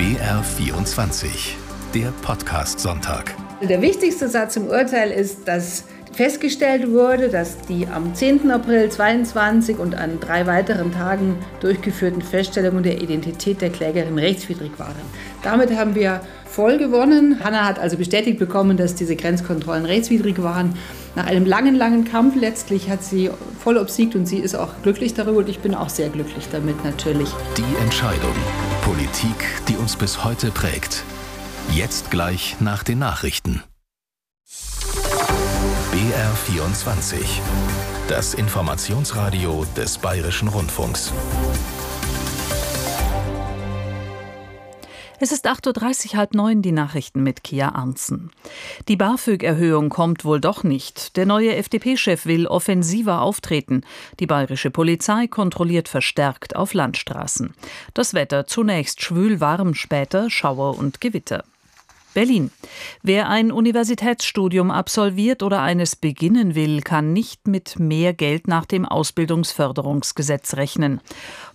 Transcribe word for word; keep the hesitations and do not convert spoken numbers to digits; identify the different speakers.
Speaker 1: B R vierundzwanzig, der Podcast-Sonntag.
Speaker 2: Der wichtigste Satz im Urteil ist, dass festgestellt wurde, dass die am zehnten April zweiundzwanzig und an drei weiteren Tagen durchgeführten Feststellungen der Identität der Klägerin rechtswidrig waren. Damit haben wir voll gewonnen. Hanna hat also bestätigt bekommen, dass diese Grenzkontrollen rechtswidrig waren. Nach einem langen, langen Kampf letztlich hat sie voll obsiegt und sie ist auch glücklich darüber und ich bin auch sehr glücklich damit natürlich.
Speaker 1: Die Entscheidung. Politik, die uns bis heute prägt. Jetzt gleich nach den Nachrichten. B R vierundzwanzig, das Informationsradio des Bayerischen Rundfunks.
Speaker 3: Es ist acht Uhr dreißig, halb neun, die Nachrichten mit Kia Arntzen. Die BAföG-Erhöhung kommt wohl doch nicht. Der neue F D P-Chef will offensiver auftreten. Die bayerische Polizei kontrolliert verstärkt auf Landstraßen. Das Wetter zunächst schwül warm, später Schauer und Gewitter. Berlin. Wer ein Universitätsstudium absolviert oder eines beginnen will, kann nicht mit mehr Geld nach dem Ausbildungsförderungsgesetz rechnen.